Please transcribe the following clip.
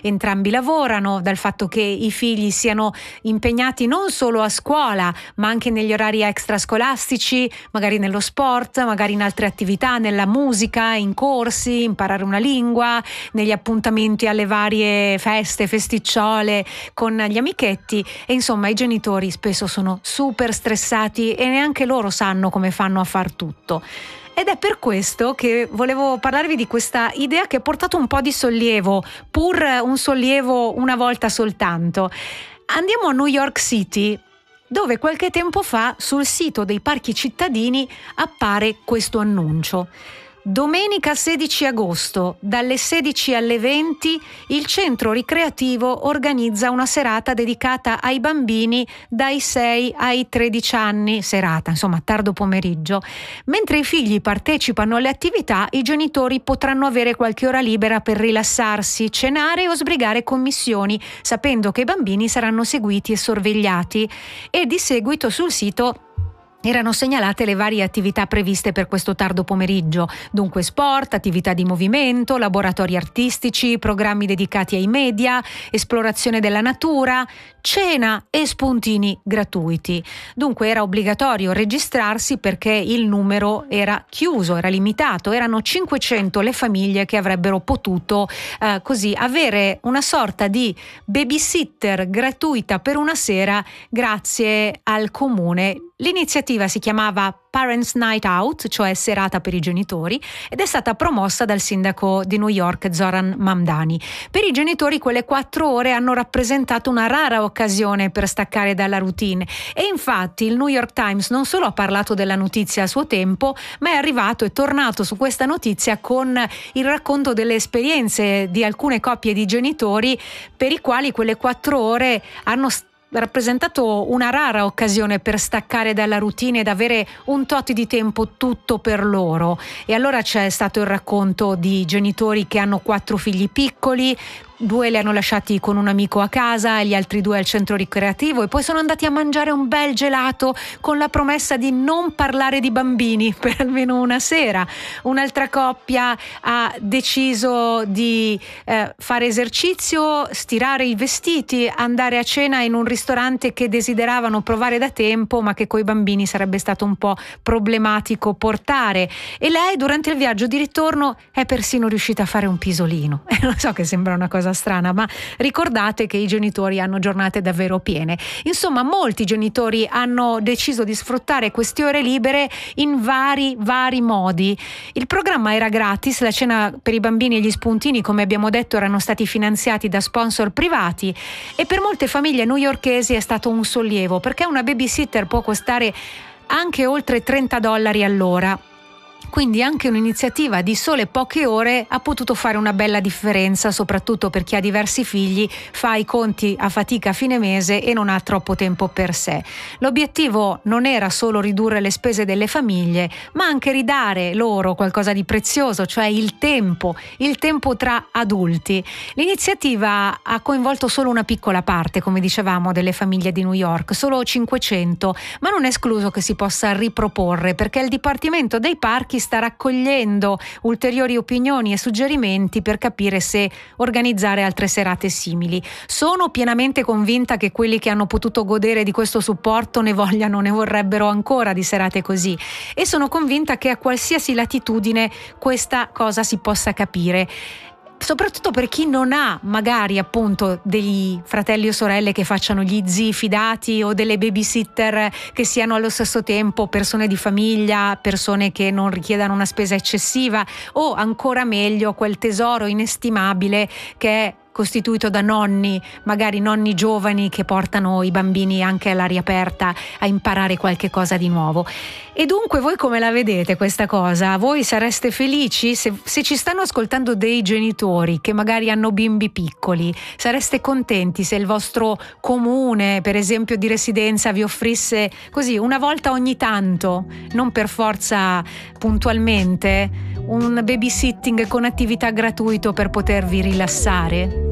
entrambi lavorano, dal fatto che i figli siano impegnati non solo a scuola, ma anche negli orari extrascolastici, magari nello sport, magari in altre attività, nella musica, in corsi, imparare una lingua, negli appuntamenti alle varie feste, festicciole con gli amichetti. E insomma i genitori spesso sono super stressati e neanche loro sanno come fanno a far tutto. Ed è per questo che volevo parlarvi di questa idea che ha portato un po' di sollievo, pur un sollievo una volta soltanto. Andiamo a New York City, dove qualche tempo fa sul sito dei parchi cittadini appare questo annuncio. Domenica 16 agosto, dalle 16 alle 20, il centro ricreativo organizza una serata dedicata ai bambini dai 6 ai 13 anni, serata, insomma, tardo pomeriggio. Mentre i figli partecipano alle attività, i genitori potranno avere qualche ora libera per rilassarsi, cenare o sbrigare commissioni, sapendo che i bambini saranno seguiti e sorvegliati. E di seguito sul sito erano segnalate le varie attività previste per questo tardo pomeriggio, dunque sport, attività di movimento, laboratori artistici, programmi dedicati ai media, esplorazione della natura, cena e spuntini gratuiti. Dunque era obbligatorio registrarsi perché il numero era chiuso, era limitato, erano 500 le famiglie che avrebbero potuto così avere una sorta di babysitter gratuita per una sera grazie al comune. L'iniziativa si chiamava Parents Night Out, cioè serata per i genitori, ed è stata promossa dal sindaco di New York Zoran Mamdani. Per i genitori quelle 4 ore hanno rappresentato una rara occasione per staccare dalla routine e infatti il New York Times non solo ha parlato della notizia a suo tempo, ma è tornato su questa notizia con il racconto delle esperienze di alcune coppie di genitori per i quali quelle 4 ore hanno rappresentato una rara occasione per staccare dalla routine ed avere un tot di tempo tutto per loro. E allora c'è stato il racconto di genitori che hanno 4 figli piccoli, 2 li hanno lasciati con un amico a casa e gli altri 2 al centro ricreativo e poi sono andati a mangiare un bel gelato con la promessa di non parlare di bambini per almeno una sera. Un'altra coppia ha deciso di fare esercizio, stirare i vestiti, andare a cena in un ristorante che desideravano provare da tempo ma che coi bambini sarebbe stato un po' problematico portare, e lei durante il viaggio di ritorno è persino riuscita a fare un pisolino. Lo so che sembra una cosa strana, ma ricordate che i genitori hanno giornate davvero piene. Insomma, molti genitori hanno deciso di sfruttare queste ore libere in vari modi. Il programma era gratis, la cena per i bambini e gli spuntini, come abbiamo detto, erano stati finanziati da sponsor privati e per molte famiglie newyorkesi è stato un sollievo, perché una babysitter può costare anche oltre $30 all'ora. Quindi anche un'iniziativa di sole poche ore ha potuto fare una bella differenza, soprattutto per chi ha diversi figli, fa i conti a fatica a fine mese e non ha troppo tempo per sé. L'obiettivo non era solo ridurre le spese delle famiglie, ma anche ridare loro qualcosa di prezioso, cioè il tempo tra adulti. L'iniziativa ha coinvolto solo una piccola parte, come dicevamo, delle famiglie di New York, solo 500, ma non è escluso che si possa riproporre, perché il Dipartimento dei Parchi sta raccogliendo ulteriori opinioni e suggerimenti per capire se organizzare altre serate simili. Sono pienamente convinta che quelli che hanno potuto godere di questo supporto ne vorrebbero ancora di serate così, e sono convinta che a qualsiasi latitudine questa cosa si possa capire. Soprattutto per chi non ha magari appunto dei fratelli o sorelle che facciano gli zii fidati o delle babysitter che siano allo stesso tempo persone di famiglia, persone che non richiedano una spesa eccessiva, o ancora meglio quel tesoro inestimabile che è costituito da nonni, magari nonni giovani che portano i bambini anche all'aria aperta a imparare qualche cosa di nuovo. E dunque voi come la vedete questa cosa? Voi sareste felici se ci stanno ascoltando dei genitori che magari hanno bimbi piccoli? Sareste contenti se il vostro comune, per esempio di residenza, vi offrisse così una volta ogni tanto, non per forza puntualmente, un babysitting con attività gratuito per potervi rilassare?